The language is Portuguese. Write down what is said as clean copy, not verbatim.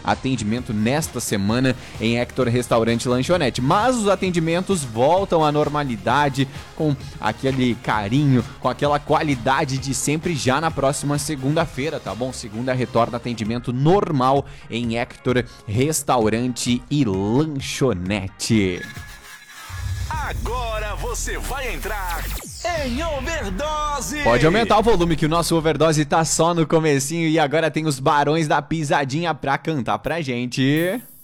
atendimento nesta semana em Hector Restaurante e Lanchonete. Mas os atendimentos voltam à normalidade com aquele carinho, com aquela qualidade de sempre já na próxima segunda-feira, tá bom? Segunda retorna atendimento normal em Hector Restaurante e Lanchonete. Agora você vai entrar em Overdose. Pode aumentar o volume que o nosso Overdose tá só no comecinho e agora tem os Barões da Pisadinha pra cantar pra gente.